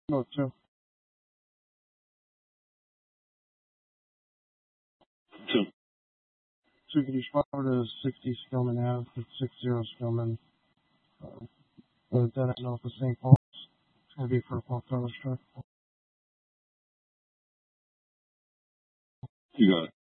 No, two. 2. Two Sparta is 60 Skillman Ave. It's 60 Skillman. Then I know for St. Paul, it's going to be for Paul Carlos truck. You got it.